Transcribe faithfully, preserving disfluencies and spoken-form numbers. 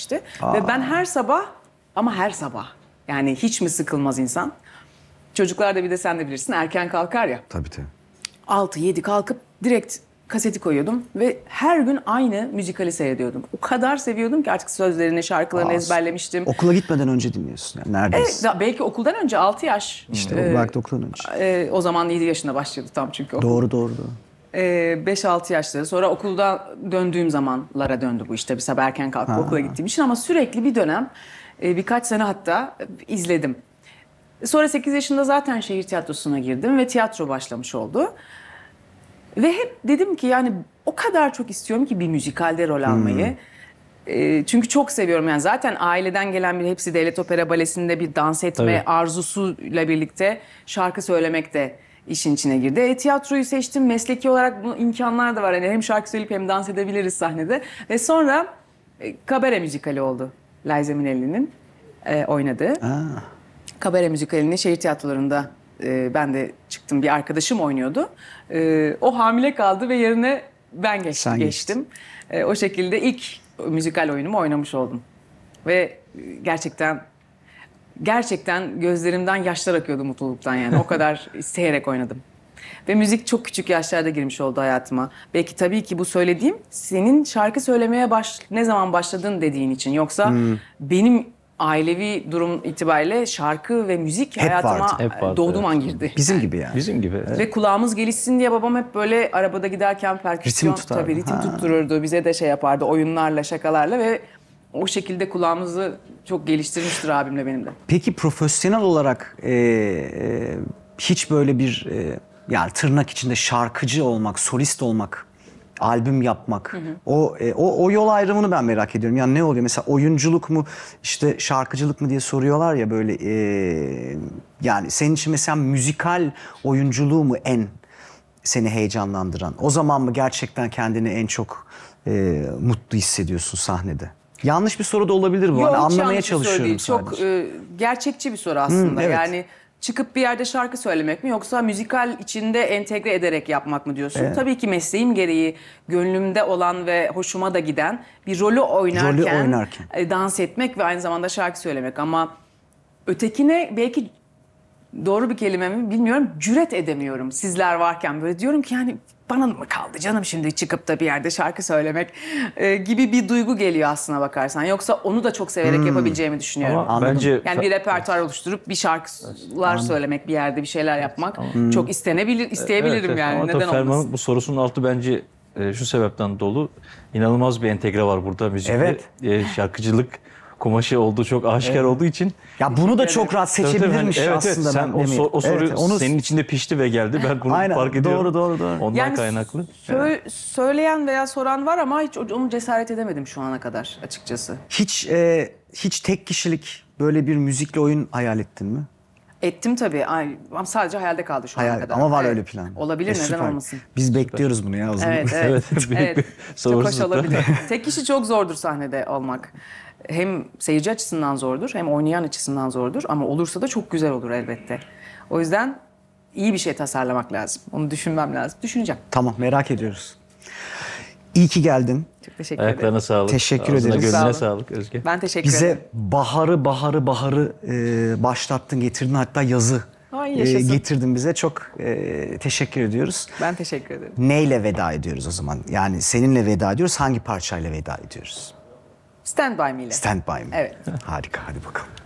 gelmişti. Aa. Ve ben her sabah, ama her sabah, yani hiç mi sıkılmaz insan? Çocuklar da bir de sen de bilirsin, erken kalkar ya. Tabii tabii. altı yedi kalkıp direkt kaseti koyuyordum ve her gün aynı müzikali seyrediyordum. O kadar seviyordum ki artık sözlerini, şarkılarını Aa, ezberlemiştim. Okula gitmeden önce dinliyorsun yani neredeyse. E, belki okuldan önce altı yaş. İşte Ee, belki de okuldan önce. e, o zaman yedi yaşında başlıyordu tam çünkü okul. Doğru doğru doğru. Ee, beş altı yaşları. Sonra okulda döndüğüm zamanlara döndü bu işte. Bir sabah erken kalkıp Ha. okula gittiğim için ama sürekli bir dönem, e, birkaç sene hatta e, izledim. Sonra sekiz yaşında zaten şehir tiyatrosuna girdim ve tiyatro başlamış oldu. Ve hep dedim ki yani o kadar çok istiyorum ki bir müzikalde rol almayı. E, çünkü çok seviyorum yani zaten aileden gelen bir hepsi devlet opera balesinde bir dans etme Tabii. arzusuyla birlikte şarkı söylemek de işin içine girdi. E, tiyatroyu seçtim. Mesleki olarak bu imkanlar da var. Yani hem şarkı söyleyip hem dans edebiliriz sahnede. Ve sonra e, kabare müzikali oldu. Liza Minnelli'nin e, oynadığı. Aa. Kabare müzikalini şehir tiyatrolarında e, ben de çıktım. Bir arkadaşım oynuyordu. E, o hamile kaldı ve yerine ben geç, Sen geçtim. E, o şekilde ilk müzikal oyunumu oynamış oldum. Ve gerçekten gerçekten gözlerimden yaşlar akıyordu mutluluktan yani. O kadar isteyerek oynadım. Ve müzik çok küçük yaşlarda girmiş oldu hayatıma. Belki tabii ki bu söylediğim senin şarkı söylemeye baş, ne zaman başladın dediğin için. Yoksa benim ailevi durum itibariyle şarkı ve müzik Hep hayatıma vardı, hep vardı, doğduğum evet. an girdi. Bizim gibi yani. Bizim gibi. Evet. Ve kulağımız gelişsin diye babam hep böyle arabada giderken perküsyon Ritim tutardı. tabii ritim Ha. tuttururdu. Bize de şey yapardı oyunlarla, şakalarla ve o şekilde kulağımızı çok geliştirmiştir abimle benim de. Peki profesyonel olarak e, e, hiç böyle bir e, yani tırnak içinde şarkıcı olmak, solist olmak, albüm yapmak, o e, o o yol ayrımını ben merak ediyorum. Yani ne oluyor? Mesela oyunculuk mu, işte şarkıcılık mı diye soruyorlar ya böyle. E, yani senin için mesela müzikal oyunculuğu mu en seni heyecanlandıran? O zaman mı gerçekten kendini en çok e, mutlu hissediyorsun sahnede? Yanlış bir soru da olabilir bu. Yok, Hani hiç anlamaya yanlış bir soru çalışıyorum değil. sadece. Çok e, gerçekçi bir soru aslında. evet. Yani çıkıp bir yerde şarkı söylemek mi yoksa müzikal içinde entegre ederek yapmak mı diyorsun? Evet. Tabii ki mesleğim gereği gönlümde olan ve hoşuma da giden bir rolü oynarken, Rolü oynarken. e, dans etmek ve aynı zamanda şarkı söylemek. Ama ötekine belki doğru bir kelime mi bilmiyorum, cüret edemiyorum sizler varken. Böyle diyorum ki yani bana mı kaldı canım şimdi çıkıp da bir yerde şarkı söylemek e, gibi bir duygu geliyor aslına bakarsan. Yoksa onu da çok severek yapabileceğimi düşünüyorum. Ama Anladım. bence Yani bir repertuar oluşturup bir şarkılar söylemek, bir yerde bir şeyler yapmak çok istenebilir, isteyebilirim Evet, evet. yani. Ama Neden tabii Ferman'ın olmasın? bu sorusunun altı bence e, şu sebepten dolu. İnanılmaz bir entegre var burada müzikte. Evet. E, şarkıcılık kumaşı olduğu çok aşikar olduğu için. Ya bunu da çok rahat Tabii, tabii. seçebilirmiş Evet, evet. aslında. Sen ben o, demeyeyim. so- o soru Evet, onu senin içinde pişti ve geldi. Ben bunu Aynen, fark ediyorum. doğru, doğru, doğru. Ondan Yani kaynaklı. sö- söyleyen veya soran var ama hiç onu cesaret edemedim şu ana kadar açıkçası. hiç e, hiç tek kişilik böyle bir müzikle oyun hayal ettin mi? Ettim tabii. Ay, ama sadece hayalde kaldı şu ana Hayal kadar. ama var Evet. öyle plan. Olabilir, E, neden süper. olmasın? Biz bekliyoruz bunu ya o zaman. Evet, evet. Evet, büyük evet. bir Çok hoş sabırsızlıkla. olabilir. Tek kişi çok zordur sahnede olmak. Hem seyirci açısından zordur, hem oynayan açısından zordur. Ama olursa da çok güzel olur elbette. O yüzden iyi bir şey tasarlamak lazım. Onu düşünmem lazım. Düşüneceğim. Tamam, merak ediyoruz. İyi ki geldin. Çok teşekkür ederim. Ayaklarına sağlık. Teşekkür Ağzına, ederiz. Sağ gönlüne olun. sağlık Özge. Ben teşekkür ederim. Bize baharı baharı baharı e, başlattın, getirdin, hatta yazı Ay, e, yaşasın. getirdin bize. Çok e, teşekkür ediyoruz. Ben teşekkür ederim. Neyle veda ediyoruz o zaman? Yani seninle veda ediyoruz. Hangi parçayla veda ediyoruz? Stand by me ile. Stand by me. Evet. Harika, hadi bakalım.